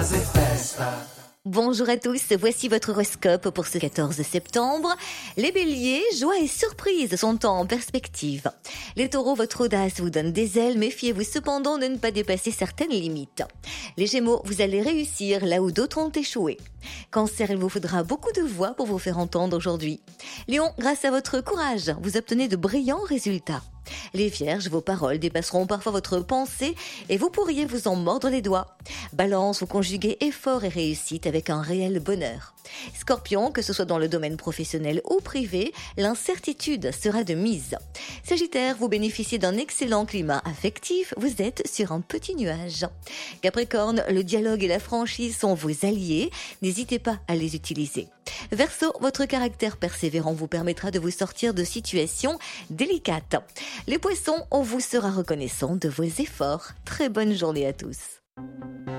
Bonjour à tous, voici votre horoscope pour ce 14 septembre. Les béliers, joie et surprise sont en perspective. Les taureaux, votre audace vous donne des ailes, méfiez-vous cependant de ne pas dépasser certaines limites. Les gémeaux, vous allez réussir là où d'autres ont échoué. Cancer, il vous faudra beaucoup de voix pour vous faire entendre aujourd'hui. Lion, grâce à votre courage, vous obtenez de brillants résultats. Les vierges, vos paroles dépasseront parfois votre pensée et vous pourriez vous en mordre les doigts. Balance, vous conjuguez effort et réussite avec un réel bonheur. Scorpion, que ce soit dans le domaine professionnel ou privé, l'incertitude sera de mise. Sagittaire, vous bénéficiez d'un excellent climat affectif, vous êtes sur un petit nuage. Capricorne, le dialogue et la franchise sont vos alliés, n'hésitez pas à les utiliser. Verseau, votre caractère persévérant vous permettra de vous sortir de situations délicates. Les poissons, on vous sera reconnaissant de vos efforts. Très bonne journée à tous.